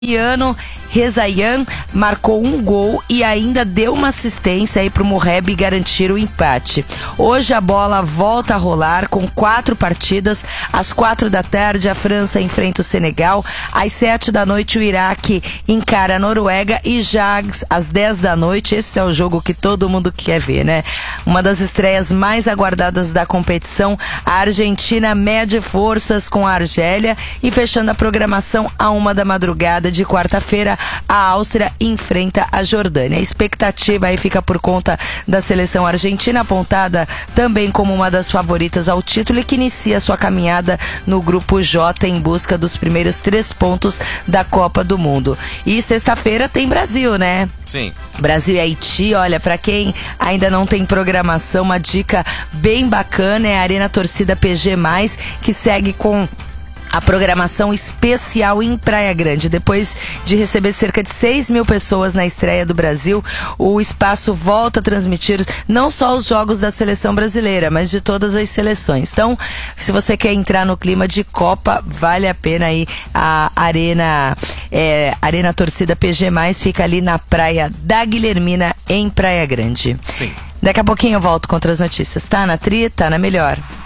Iano Rezaian marcou um gol e ainda deu uma assistência aí pro Morreb garantir o empate. Hoje a bola volta a rolar com 4 partidas. Às 4 da tarde a França enfrenta o Senegal. Às 7 da noite o Iraque encara a Noruega e já às 10 da noite, esse é o jogo que todo mundo quer ver, né? Uma das estreias mais aguardadas da competição, a Argentina mede forças com a Argélia e fechando a programação à 1 da madrugada de quarta-feira, a Áustria enfrenta a Jordânia. A expectativa aí fica por conta da seleção argentina, apontada também como uma das favoritas ao título e que inicia sua caminhada no grupo J em busca dos primeiros 3 pontos da Copa do Mundo. E sexta-feira tem Brasil, né? Sim. Brasil e Haiti, olha, pra quem ainda não tem programação, uma dica bem bacana é a Arena Torcida PG+, que segue com a programação especial em Praia Grande. Depois de receber cerca de 6 mil pessoas na estreia do Brasil, o espaço volta a transmitir não só os jogos da seleção brasileira, mas de todas as seleções. Então, se você quer entrar no clima de Copa, vale a pena aí a Arena Torcida PG+, fica ali na Praia da Guilhermina, em Praia Grande. Sim. Daqui a pouquinho eu volto com outras notícias. Tá na Tri, tá na Melhor.